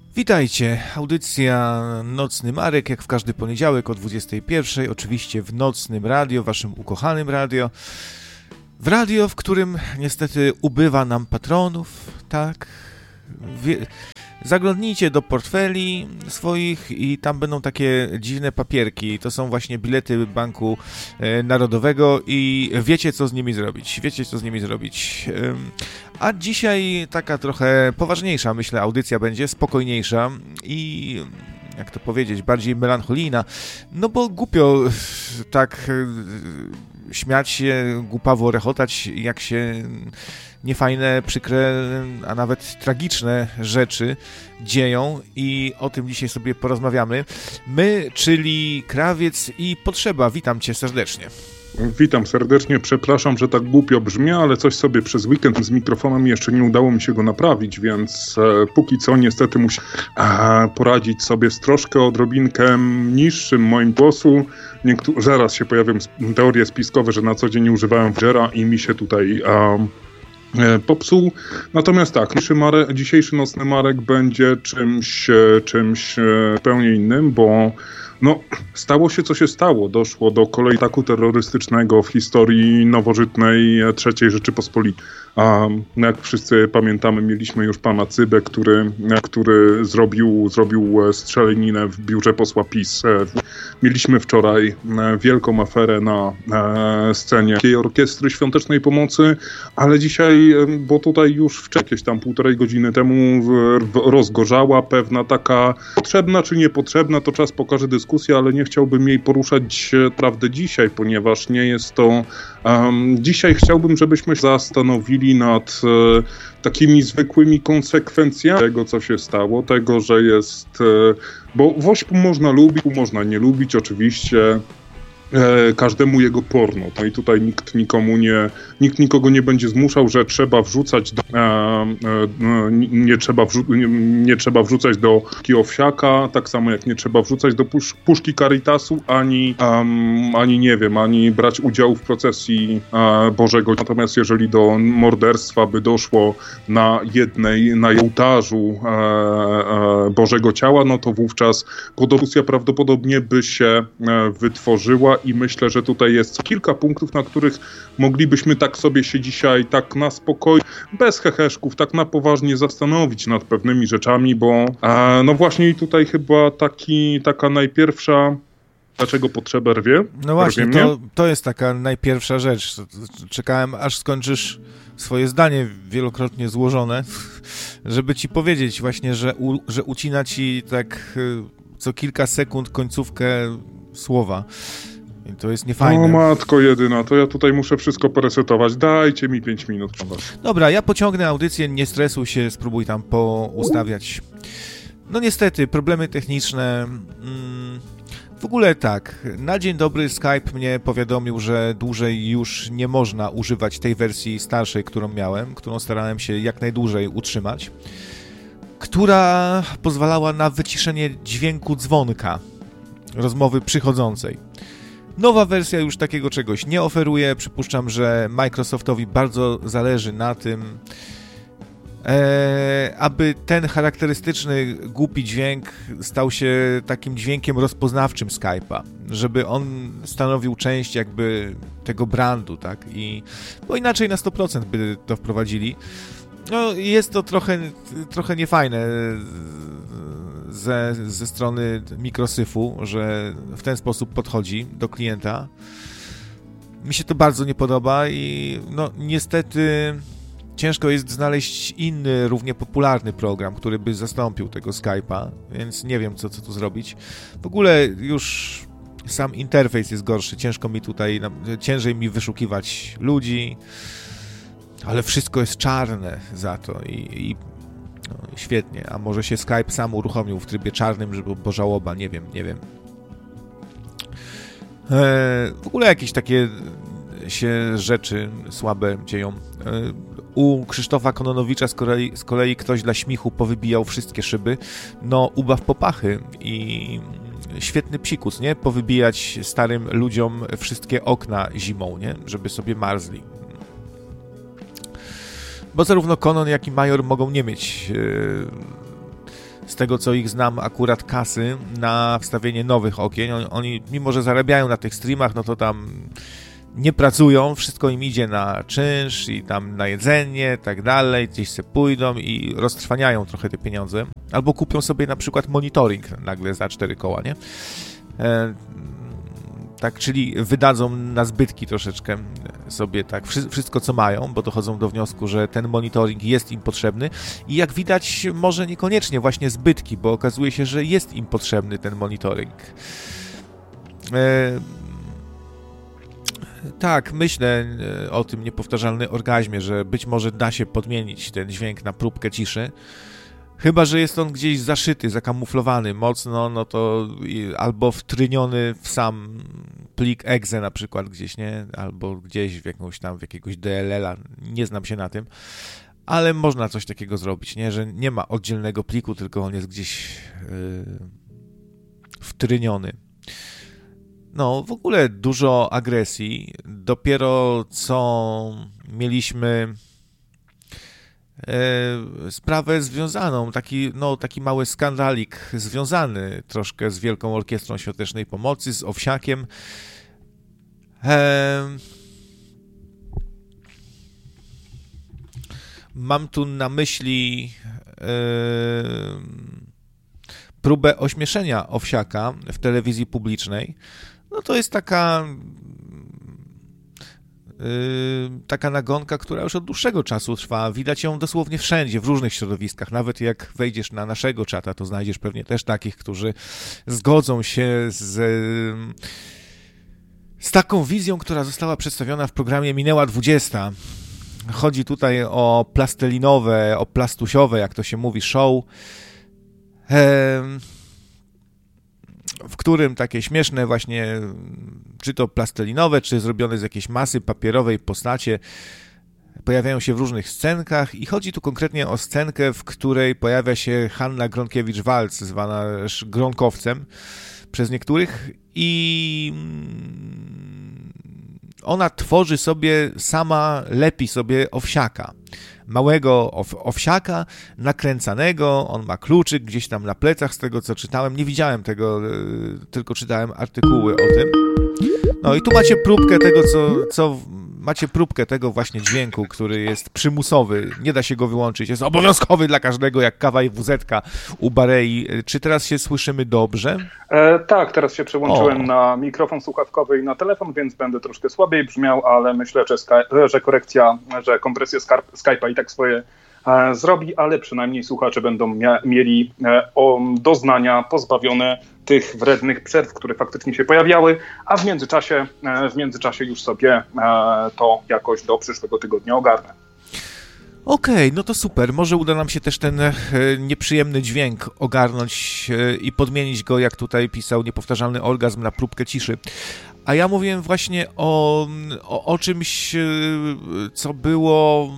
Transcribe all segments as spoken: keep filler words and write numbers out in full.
Witajcie, audycja Nocny Marek, jak w każdy poniedziałek o dwudziestej pierwszej, oczywiście w Nocnym Radio, waszym ukochanym radio. W radio, w którym niestety ubywa nam patronów, tak? Wie... Zaglądnijcie do portfeli swoich i tam będą takie dziwne papierki. To są właśnie bilety Banku Narodowego i wiecie, co z nimi zrobić. Wiecie, co z nimi zrobić. A dzisiaj taka trochę poważniejsza, myślę, audycja będzie, spokojniejsza i, jak to powiedzieć, bardziej melancholijna. No bo głupio tak śmiać się, głupawo rechotać, jak się niefajne, przykre, a nawet tragiczne rzeczy dzieją i o tym dzisiaj sobie porozmawiamy. My, czyli Krawiec i Potrzeba. Witam cię serdecznie. Witam serdecznie, przepraszam, że tak głupio brzmi, ale coś sobie przez weekend z mikrofonem jeszcze nie udało mi się go naprawić, więc e, póki co niestety muszę e, poradzić sobie z troszkę odrobinkę niższym moim głosu. Niektórzy, zaraz się pojawią teorie spiskowe, że na co dzień używałem Wjera i mi się tutaj e, e, popsuł. Natomiast tak, dzisiejszy, Marek, dzisiejszy Nocny Marek będzie czymś, e, czymś e, zupełnie innym, bo no, stało się, co się stało. Doszło do kolejnego ataku terrorystycznego w historii nowożytnej trzeciej Rzeczypospolitej. A jak wszyscy pamiętamy, mieliśmy już pana Cybę, który, który zrobił, zrobił strzelaninę w biurze posła PiS. Mieliśmy wczoraj wielką aferę na scenie takiej orkiestry świątecznej pomocy, ale dzisiaj, bo tutaj już w jakieś tam półtorej godziny temu rozgorzała pewna taka potrzebna czy niepotrzebna, to czas pokaże dyskusja, ale nie chciałbym jej poruszać prawdę dzisiaj, ponieważ nie jest to... Um, dzisiaj chciałbym, żebyśmy się zastanowili nad e, takimi zwykłymi konsekwencjami tego, co się stało, tego, że jest... E, bo wośp można lubić, można nie lubić, oczywiście. E, każdemu jego porno. No i tutaj nikt nikomu nie, nikt nikogo nie będzie zmuszał, że trzeba wrzucać do, e, e, nie, trzeba wrzu- nie, nie trzeba wrzucać do Owsiaka, tak samo jak nie trzeba wrzucać do pusz- puszki Caritasu, ani, um, ani nie wiem, ani brać udziału w procesji e, Bożego. Natomiast jeżeli do morderstwa by doszło na jednej, na ołtarzu e, e, Bożego Ciała, no to wówczas dyskusja prawdopodobnie by się e, wytworzyła. I myślę, że tutaj jest kilka punktów, na których moglibyśmy tak sobie się dzisiaj tak na spokojnie, bez heheszków, tak na poważnie zastanowić nad pewnymi rzeczami, bo a, no właśnie i tutaj chyba taki, taka najpierwsza... Dlaczego potrzebę rwie? No właśnie, to, to jest taka najpierwsza rzecz. Czekałem, aż skończysz swoje zdanie wielokrotnie złożone, żeby ci powiedzieć właśnie, że, u, że ucina ci tak co kilka sekund końcówkę słowa. I to jest niefajne. O matko jedyna, to ja tutaj muszę wszystko poresetować. Dajcie mi pięć minut. Dobra, ja pociągnę audycję, nie stresuj się, spróbuj tam poustawiać. No niestety, problemy techniczne. Mm, w ogóle tak, na dzień dobry Skype mnie powiadomił, że dłużej już nie można używać tej wersji starszej, którą miałem, którą starałem się jak najdłużej utrzymać, która pozwalała na wyciszenie dźwięku dzwonka rozmowy przychodzącej. Nowa wersja już takiego czegoś nie oferuje. Przypuszczam, że Microsoftowi bardzo zależy na tym, e, aby ten charakterystyczny, głupi dźwięk stał się takim dźwiękiem rozpoznawczym Skype'a, żeby on stanowił część jakby tego brandu, tak? I, bo inaczej na sto procent by to wprowadzili. No, jest to trochę, trochę niefajne Ze, ze strony Microsyfu, że w ten sposób podchodzi do klienta. Mi się to bardzo nie podoba i no niestety ciężko jest znaleźć inny, równie popularny program, który by zastąpił tego Skype'a, więc nie wiem, co, co tu zrobić. W ogóle już sam interfejs jest gorszy, ciężko mi tutaj, ciężej mi wyszukiwać ludzi, ale wszystko jest czarne za to i, i no, świetnie, a może się Skype sam uruchomił w trybie czarnym, żeby, bo żałoba, nie wiem, nie wiem. Eee, w ogóle jakieś takie się rzeczy słabe dzieją. Eee, u Krzysztofa Kononowicza z kolei, z kolei ktoś dla śmichu powybijał wszystkie szyby. No, ubaw popachy i świetny psikus, nie? Powybijać starym ludziom wszystkie okna zimą, nie? Żeby sobie marzli. Bo zarówno Konon, jak i Major mogą nie mieć yy, z tego co ich znam, akurat kasy na wstawienie nowych okien. Oni, mimo że zarabiają na tych streamach, no to tam nie pracują, wszystko im idzie na czynsz i tam na jedzenie, tak dalej, gdzieś se pójdą i roztrwaniają trochę te pieniądze. Albo kupią sobie na przykład monitoring nagle za cztery koła, nie? E, tak, czyli wydadzą na zbytki troszeczkę sobie tak wszystko, co mają, bo dochodzą do wniosku, że ten monitoring jest im potrzebny i jak widać, może niekoniecznie właśnie zbytki, bo okazuje się, że jest im potrzebny ten monitoring. E, tak, myślę o tym niepowtarzalnym orgazmie, że być może da się podmienić ten dźwięk na próbkę ciszy. Chyba że jest on gdzieś zaszyty, zakamuflowany mocno, no to albo wtryniony w sam plik exe na przykład gdzieś, nie? Albo gdzieś w jakąś tam, w jakiegoś D L L a, nie znam się na tym, ale można coś takiego zrobić, nie? Że nie ma oddzielnego pliku, tylko on jest gdzieś yy, wtryniony. No, w ogóle dużo agresji. Dopiero co mieliśmy e, sprawę związaną, taki, no, taki mały skandalik związany troszkę z Wielką Orkiestrą Świątecznej Pomocy, z Owsiakiem. E, mam tu na myśli e, próbę ośmieszenia Owsiaka w telewizji publicznej. No to jest taka yy, taka nagonka, która już od dłuższego czasu trwa. Widać ją dosłownie wszędzie, w różnych środowiskach. Nawet jak wejdziesz na naszego czata, to znajdziesz pewnie też takich, którzy zgodzą się z, z taką wizją, która została przedstawiona w programie Minęła dwudziesta. Chodzi tutaj o plastelinowe, o plastusiowe, jak to się mówi, show, w którym takie śmieszne właśnie, czy to plastelinowe, czy zrobione z jakiejś masy papierowej postacie pojawiają się w różnych scenkach i chodzi tu konkretnie o scenkę, w której pojawia się Hanna Gronkiewicz-Waltz, zwana Gronkowcem przez niektórych, i ona tworzy sobie sama, lepi sobie owsiaka. Małego ow- owsiaka, nakręcanego, on ma kluczyk gdzieś tam na plecach, z tego co czytałem. Nie widziałem tego, yy, tylko czytałem artykuły o tym. No i tu macie próbkę tego, co, co macie próbkę tego właśnie dźwięku, który jest przymusowy, nie da się go wyłączyć, jest obowiązkowy dla każdego, jak kawa i wuzetka u Barei. Czy teraz się słyszymy dobrze? E, tak, teraz się przełączyłem o. na mikrofon słuchawkowy i na telefon, więc będę troszkę słabiej brzmiał, ale myślę, że, sky, że korekcja, że kompresja Skype'a i tak swoje e, zrobi, ale przynajmniej słuchacze będą mia- mieli e, o, doznania pozbawione tych wrednych przerw, które faktycznie się pojawiały, a w międzyczasie, w międzyczasie już sobie to jakoś do przyszłego tygodnia ogarnę. Okej, okay, no to super. Może uda nam się też ten e, nieprzyjemny dźwięk ogarnąć e, i podmienić go, jak tutaj pisał niepowtarzalny orgazm, na próbkę ciszy. A ja mówiłem właśnie o, o, o czymś, e, co było...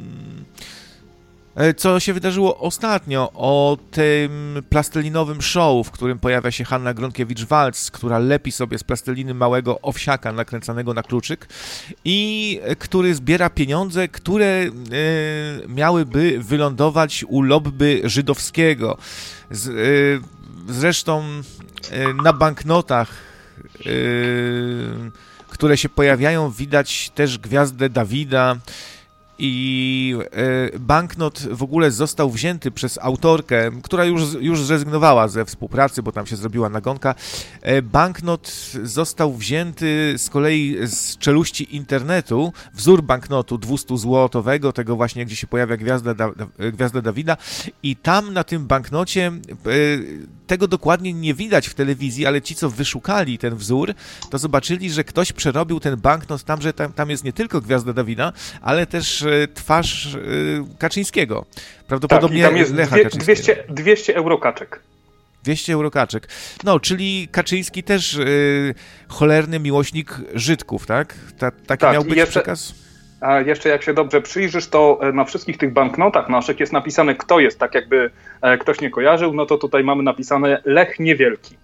Co się wydarzyło ostatnio, o tym plastelinowym show, w którym pojawia się Hanna Gronkiewicz-Waltz, która lepi sobie z plasteliny małego owsiaka nakręcanego na kluczyk i który zbiera pieniądze, które e, miałyby wylądować u lobby żydowskiego. Z, e, zresztą e, na banknotach, e, które się pojawiają, widać też gwiazdę Dawida. I y, banknot w ogóle został wzięty przez autorkę, która już, już zrezygnowała ze współpracy, bo tam się zrobiła nagonka. Y, banknot został wzięty z kolei z czeluści internetu, wzór banknotu dwustuzłotowego, tego właśnie, gdzie się pojawia gwiazda, da, gwiazda Dawida, i tam na tym banknocie y, tego dokładnie nie widać w telewizji, ale ci, co wyszukali ten wzór, to zobaczyli, że ktoś przerobił ten banknot tam, że tam, tam jest nie tylko gwiazda Dawida, ale też twarz Kaczyńskiego. Prawdopodobnie tak, tam jest Lecha dwie, Kaczyńskiego. dwieście, dwieście eurokaczek. dwieście eurokaczek. No, czyli Kaczyński też y, cholerny miłośnik Żydków, tak? Ta, taki tak, miał być jeszcze, przekaz? A jeszcze jak się dobrze przyjrzysz, to na wszystkich tych banknotach naszych jest napisane, kto jest, tak jakby e, ktoś nie kojarzył, no to tutaj mamy napisane Lech Niewielki.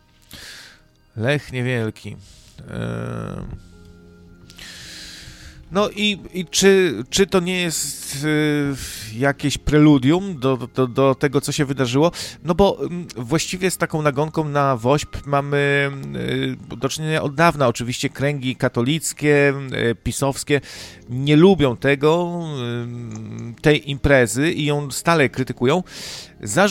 Lech Niewielki. Yy... No i, i czy, czy to nie jest y, jakieś preludium do, do, do tego, co się wydarzyło? No bo y, właściwie z taką nagonką na WOŚP mamy y, do czynienia od dawna. Oczywiście kręgi katolickie, y, pisowskie nie lubią tego, y, tej imprezy i ją stale krytykują.